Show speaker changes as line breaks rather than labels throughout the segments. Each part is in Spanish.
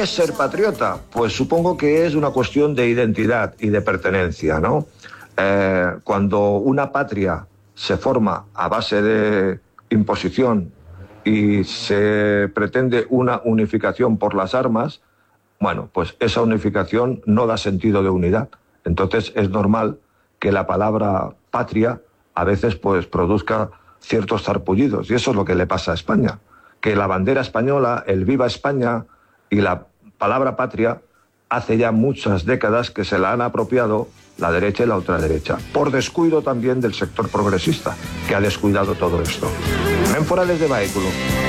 ¿Qué es ser patriota? Pues supongo que es una cuestión de identidad y de pertenencia, ¿no? Cuando una patria se forma a base de imposición y se pretende una unificación por las armas, bueno, pues esa unificación no da sentido de unidad. Entonces es normal que la palabra patria a veces pues produzca ciertos zarpullidos, y eso es lo que le pasa a España, que la bandera española, el Viva España y la palabra patria hace ya muchas décadas que se la han apropiado la derecha y la ultraderecha, por descuido también del sector progresista, que ha descuidado todo esto. Ménfora desde Vehículo.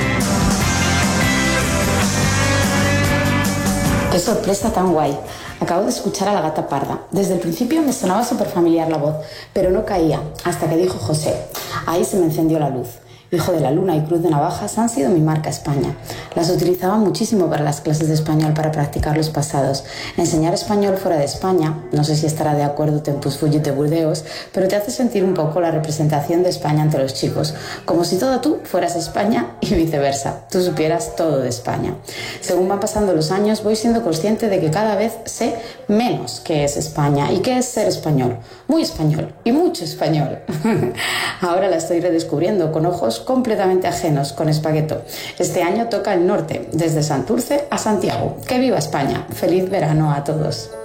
¡Qué sorpresa tan guay! Acabo de escuchar a la gata parda. Desde el principio me sonaba súper familiar la voz, pero no caía, hasta que dijo José. Ahí se me encendió la luz. Hijo de la Luna y Cruz de Navajas han sido mi marca España. Las utilizaba muchísimo para las clases de español para practicar los pasados. Enseñar español fuera de España, no sé si estará de acuerdo Tempus Fugit de Burdeos, pero te hace sentir un poco la representación de España ante los chicos, como si toda tú fueras España y viceversa, tú supieras todo de España. Según van pasando los años, voy siendo consciente de que cada vez sé menos qué es España y qué es ser español. Muy español y mucho español. Ahora la estoy redescubriendo con ojos completamente ajenos con Espagueto. Este año toca el norte, desde Santurce a Santiago. ¡Que viva España! ¡Feliz verano a todos!